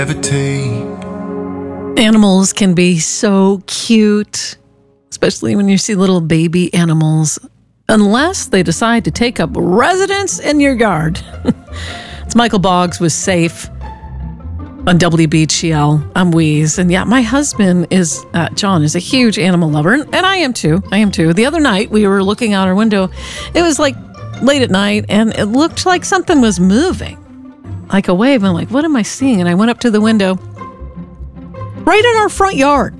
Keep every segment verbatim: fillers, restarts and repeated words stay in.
Animals can be so cute, especially when you see little baby animals, unless they decide to take up residence in your yard. It's Michael Boggs with Safe on W B G L. I'm Weeze. And yeah, my husband is, uh, John, is a huge animal lover. And I am too. I am too. The other night, we were looking out our window. It was like late at night, and it looked like something was moving, like a wave. I'm like, what am I seeing? And I went up to the window. Right in our front yard,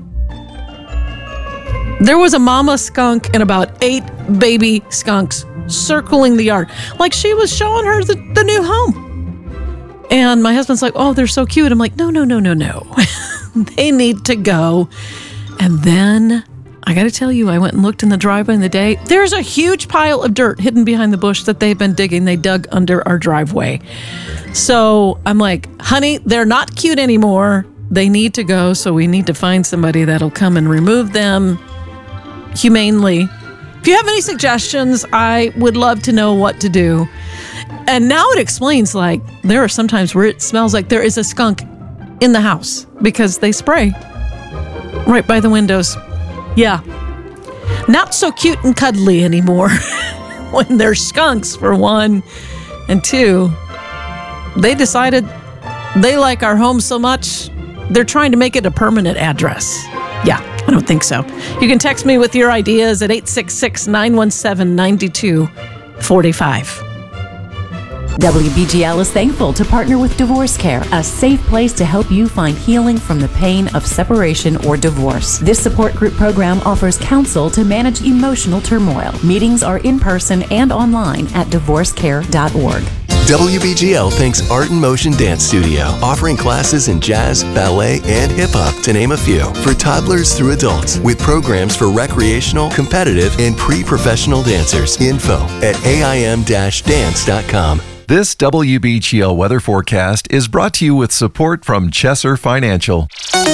there was a mama skunk and about eight baby skunks circling the yard, like she was showing her the, the new home. And my husband's like, oh, they're so cute. I'm like, no, no, no, no, no. They need to go. And then I got to tell you, I went and looked in the driveway in the day. There's a huge pile of dirt hidden behind the bush that they've been digging. They dug under our driveway. So I'm like, honey, they're not cute anymore. They need to go, so we need to find somebody that'll come and remove them humanely. If you have any suggestions, I would love to know what to do. And now it explains, like, there are some times where it smells like there is a skunk in the house because they spray right by the windows. Yeah. Not so cute and cuddly anymore when they're skunks, for one. And two, they decided they like our home so much, they're trying to make it a permanent address. Yeah, I don't think so. You can text me with your ideas at eight six six, nine one seven, nine two four five. W B G L is thankful to partner with Divorce Care, a safe place to help you find healing from the pain of separation or divorce. This support group program offers counsel to manage emotional turmoil. Meetings are in person and online at divorce care dot org. W B G L thanks Art in Motion Dance Studio, offering classes in jazz, ballet, and hip-hop, to name a few, for toddlers through adults, with programs for recreational, competitive, and pre-professional dancers. Info at A I M dance dot com. This W B G L weather forecast is brought to you with support from Chesser Financial.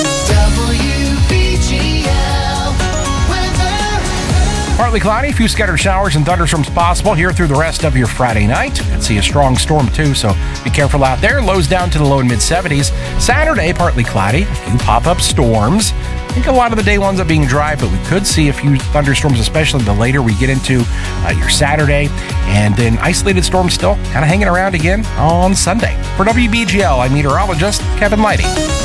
Partly cloudy, a few scattered showers and thunderstorms possible here through the rest of your Friday night. You can see a strong storm too, so be careful out there. Lows down to the low and mid seventies. Saturday, partly cloudy, a few pop-up storms. I think a lot of the day winds up being dry, but we could see a few thunderstorms, especially the later we get into uh, your Saturday. And then isolated storms still kind of hanging around again on Sunday. For W B G L, I'm meteorologist Kevin Lighty.